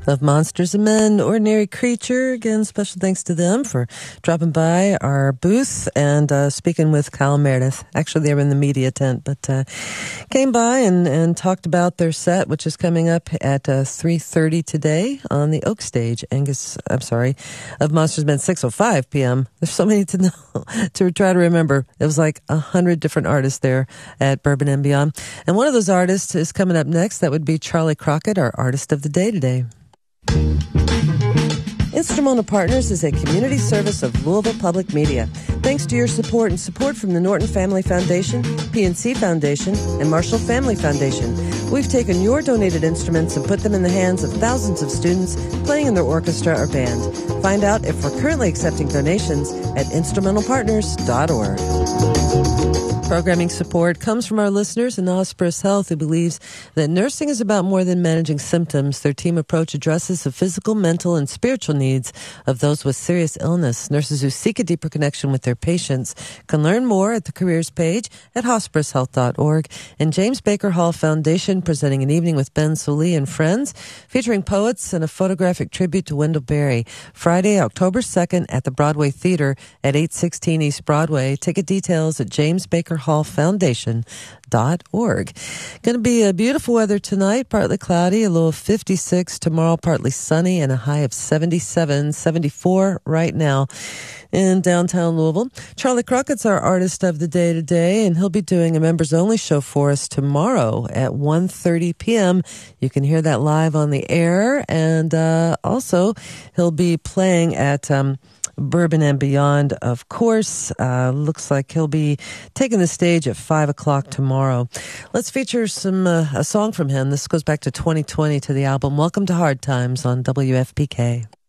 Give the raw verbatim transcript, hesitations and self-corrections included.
of Monsters and Men, Ordinary Creature. Again, special thanks to them for dropping by our booth and uh, speaking with Kyle Meredith. Actually, they were in the media tent, but uh, came by and, and talked about their set, which is coming up at uh, three thirty today on the Oak Stage. Angus, I'm sorry, of Monsters and Men, six oh five p.m. There's so many to know, to try to remember. It was like a hundred different artists there at Bourbon and Beyond. And one of those artists is coming up next. That would be Charlie Crockett, our artist of the day today. Instrumental Partners is a community service of Louisville Public Media. Thanks to your support and support from the Norton Family Foundation, P N C Foundation, and Marshall Family Foundation, we've taken your donated instruments and put them in the hands of thousands of students playing in their orchestra or band. Find out if we're currently accepting donations at instrumental partners dot org. Programming support comes from our listeners in Ospress Health, who believes that nursing is about more than managing symptoms. Their team approach addresses the physical, mental, and spiritual needs of those with serious illness. Nurses who seek a deeper connection with their patients can learn more at the careers page at hospice health dot org. And James Baker Hall Foundation presenting an evening with Ben Sully and friends, featuring poets and a photographic tribute to Wendell Berry. Friday, October second at the Broadway Theater at eight sixteen East Broadway. Ticket details at james baker hall foundation dot org. Going to be a beautiful weather tonight, partly cloudy, a low of fifty-six. Tomorrow, partly sunny and a high of seventy-seven, seventy-four right now in downtown Louisville. Charlie Crockett's our artist of the day today, and he'll be doing a members-only show for us tomorrow at one thirty p.m. You can hear that live on the air, and uh, also he'll be playing at um, Bourbon and Beyond, of course. Uh, looks like he'll be taking the stage at five o'clock tomorrow. Let's feature some uh, a song from him. This goes back to twenty twenty, to the album Welcome to Hard Times on W F P K.